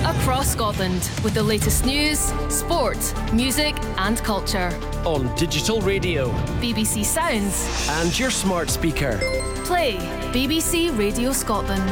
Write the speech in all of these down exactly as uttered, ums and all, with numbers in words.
across Scotland with the latest news, sport, music and culture. On digital radio, B B C Sounds and your smart speaker. Play B B C Radio Scotland.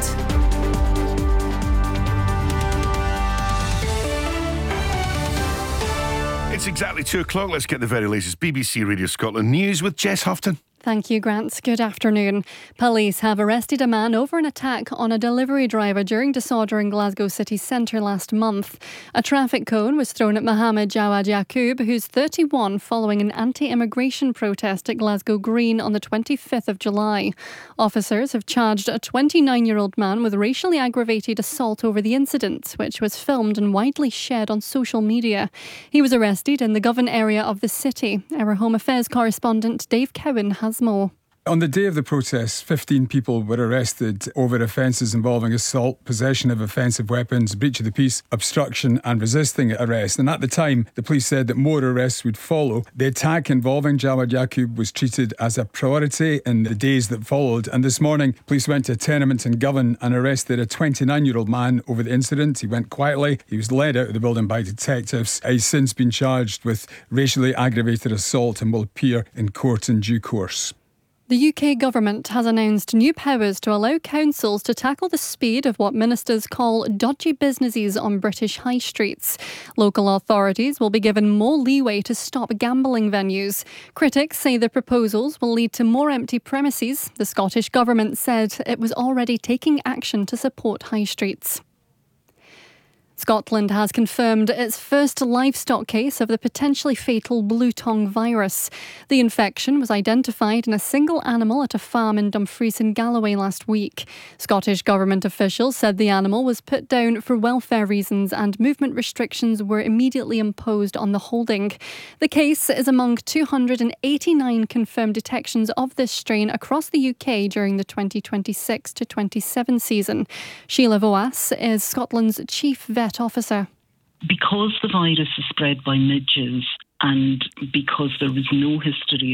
It's exactly two o'clock. Let's get the very latest B B C Radio Scotland news with Jess Houghton. Thank you, Grant. Good afternoon. Police have arrested a man over an attack on a delivery driver during disorder in Glasgow city centre last month. A traffic cone was thrown at Mohammed Jawad Yaqub, who's thirty-one, following an anti-immigration protest at Glasgow Green on the twenty-fifth of July. Officers have charged a twenty-nine-year-old man with racially aggravated assault over the incident, which was filmed and widely shared on social media. He was arrested in the Govan area of the city. Our Home Affairs correspondent Dave Cowan has more. On the day of the protests, fifteen people were arrested over offences involving assault, possession of offensive weapons, breach of the peace, obstruction and resisting arrest. And at the time, the police said that more arrests would follow. The attack involving Jawad Yaqub was treated as a priority in the days that followed. And this morning, police went to a tenement in Govan and arrested a twenty-nine-year-old man over the incident. He went quietly. He was led out of the building by detectives. He's since been charged with racially aggravated assault and will appear in court in due course. The U K government has announced new powers to allow councils to tackle the speed of what ministers call dodgy businesses on British high streets. Local authorities will be given more leeway to stop gambling venues. Critics say the proposals will lead to more empty premises. The Scottish government said it was already taking action to support high streets. Scotland has confirmed its first livestock case of the potentially fatal blue tongue virus. The infection was identified in a single animal at a farm in Dumfries in Galloway last week. Scottish government officials said the animal was put down for welfare reasons and movement restrictions were immediately imposed on the holding. The case is among two hundred eighty-nine confirmed detections of this strain across the U K during the twenty twenty-six to twenty-seven season. Sheila Voas is Scotland's chief vet officer. Because the virus is spread by midges and because there was no history